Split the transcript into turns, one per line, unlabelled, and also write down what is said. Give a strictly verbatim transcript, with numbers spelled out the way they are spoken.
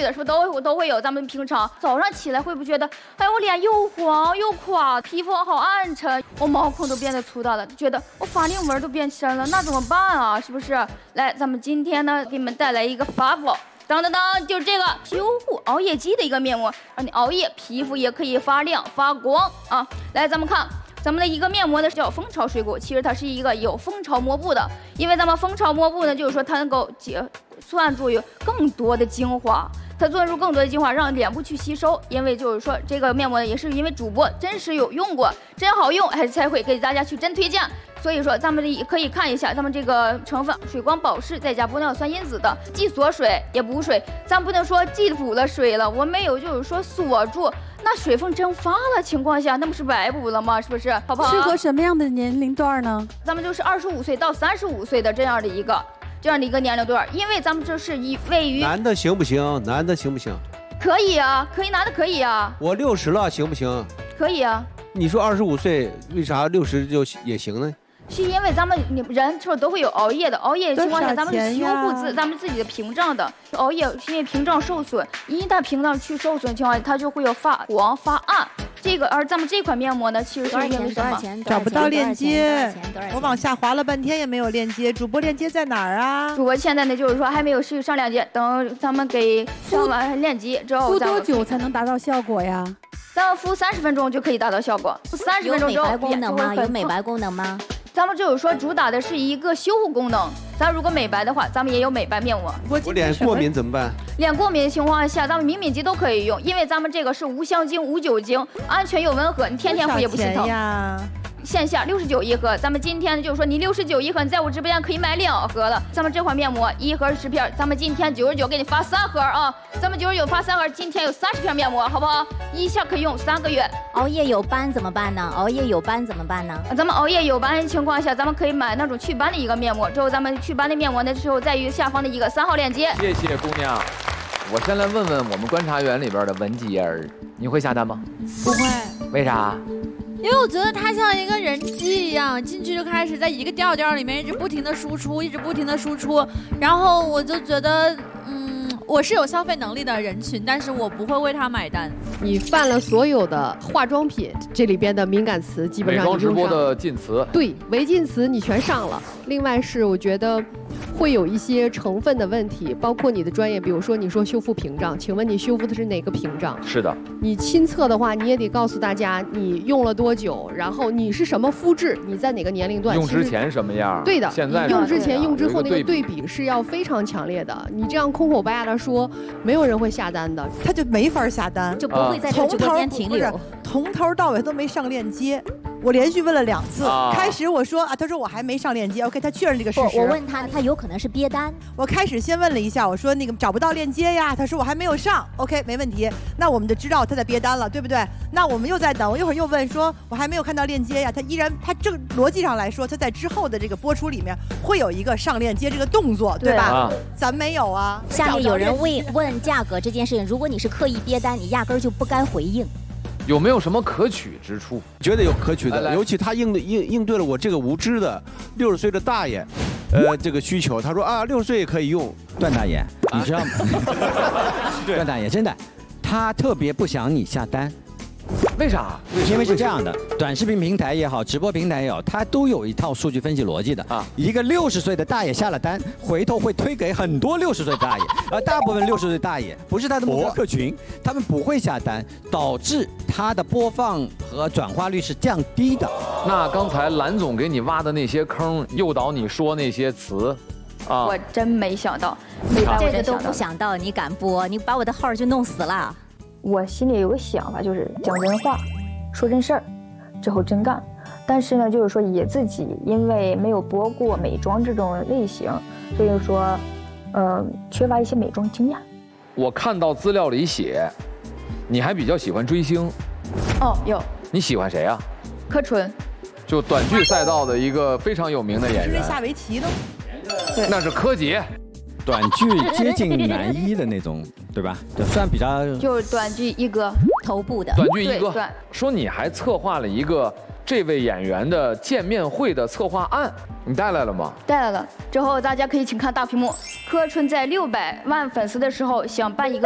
是不是都都会有？咱们平常早上起来会不会觉得，哎，我脸又黄又垮，皮肤好暗沉，我毛孔都变得粗大了，觉得我法令纹都变深了，那怎么办啊？是不是？来，咱们今天呢，给你们带来一个法宝。当当当，就是这个修护熬夜肌的一个面膜，让你熬夜皮肤也可以发亮发光啊！来，咱们看咱们的一个面膜呢，叫蜂巢水果，其实它是一个有蜂巢膜布的，因为咱们蜂巢膜布呢，就是说它能够解算注有更多的精华。它做出更多的精华，让脸部去吸收。因为就是说，这个面膜呢，也是因为主播真实有用过，真好用，还才会给大家去真推荐。所以说，咱们可以看一下咱们这个成分，水光保湿，再加玻尿酸因子的，既锁水也补水。咱不能说既补了水了，我没有就是说锁住，那水分蒸发了情况下，那不是白补了吗？是不是？好不好？
适合什么样的年龄段呢？
咱们就是二十五岁到三十五岁的这样的一个。这样的一个年龄段，因为咱们这是以位于
男的行不行？男的行不行？
可以啊，可以，男的可以啊。
我六十了，行不行？
可以啊。
你说二十五岁，为啥六十就也行呢？
是因为咱们你人是不是都会有熬夜的？熬夜的情况下，咱们是修护自咱们自己的屏障的。熬夜是因为屏障受损，一旦屏障去受损的情况下，它就会有发黄发暗。这个而咱们这款面膜呢，其实是因为什么？
找不到链接，我往下滑了半天也没有链接。主播链接在哪儿啊？
主播现在呢，就是说还没有上链接，等咱们给上完链接之后，
敷多久才能达到效果呀？
咱们敷三十分钟就可以达到效果，敷三十分钟之后
有美白功能吗？有美白功能吗？
咱们就是说主打的是一个修护功能。咱如果美白的话，咱们也有美白面膜。
我脸过敏怎么办？
脸过敏的情况下，咱们敏敏肌都可以用，因为咱们这个是无香精、无酒精，安全又温和，你天天敷也不心疼
呀。
线下六十九一盒，咱们今天就是说你六十九一盒，你在我直播间可以买两盒了。咱们这款面膜一盒十片，咱们今天九十九给你发三盒啊！咱们九十九发三盒，今天有三十片面膜，好不好？一下可以用三个月。
熬夜有斑怎么办呢？熬夜有斑怎么办呢？
咱们熬夜有斑的情况下，咱们可以买那种祛斑的一个面膜。之后咱们祛斑的面膜呢，之后在于下方的一个三号链接。
谢谢姑娘。我先来问问我们观察员里边的文姬儿，你会下单吗？
不会。
为啥？
因为我觉得它像一个人机一样，进去就开始在一个调调里面一直不停的输出，一直不停的输出，然后我就觉得，嗯，我是有消费能力的人群，但是我不会为它买单。
你犯了所有的化妆品这里边的敏感词，基本上
美妆直播的禁词，
对，违禁词你全上了。另外是我觉得会有一些成分的问题，包括你的专业，比如说你说修复屏障，请问你修复的是哪个屏障？
是的。
你亲测的话，你也得告诉大家你用了多久，然后你是什么肤质，你在哪个年龄段，
用之前什么样？
对的，
现在
用之前用之后那个对比是要非常强烈的。你这样空口白牙的说，没有人会下单的，
他就没法下单，
就不会在这直播间停留。
从头到尾都没上链接。我连续问了两次，啊、开始我说啊，他说我还没上链接 ，OK， 他确认这个事实。
我问他，他有可能是憋单。
我开始先问了一下，我说那个找不到链接呀，他说我还没有上 ，OK， 没问题。那我们就知道他在憋单了，对不对？那我们又在等，我一会儿又问说，我还没有看到链接呀，他依然，他这个逻辑上来说，他在之后的这个播出里面会有一个上链接这个动作，对吧？啊、咱没有啊。
下面有人问问价格这件事情，如果你是刻意憋单，你压根儿就不该回应。
有没有什么可取之处？
觉得有可取的，尤其他应对应应对了我这个无知的六十岁的大爷，呃，这个需求。他说啊，六十岁也可以用。
段大爷，你知道吗？段大爷真的，他特别不想你下单。
为啥？
因为是这样的，短视频平台也好，直播平台也好，它都有一套数据分析逻辑的啊。一个六十岁的大爷下了单，回头会推给很多六十岁的大爷，而大部分六十岁大爷不是他的目标客群，他们不会下单，导致他的播放和转化率是降低的。
那刚才蓝总给你挖的那些坑，诱导你说那些词。啊，
我真没想到，
这个都不想到，你敢播，你把我的号就弄死了。
我心里有个想法，就是讲真话，说真事儿，之后真干。但是呢，就是说也自己因为没有播过美妆这种类型，所以说，呃，缺乏一些美妆经验。
我看到资料里写，你还比较喜欢追星。
哦，有。
你喜欢谁啊？
柯纯。
就短剧赛道的一个非常有名的演员。
是下围棋的。
对，
那是柯洁。
短剧接近男一的那种，对吧？就算比较
就是短剧一哥
头部的。
短剧一哥说你还策划了一个这位演员的见面会的策划案，你带来了吗？
带来了。之后大家可以请看大屏幕。柯纯在六百万粉丝的时候想办一个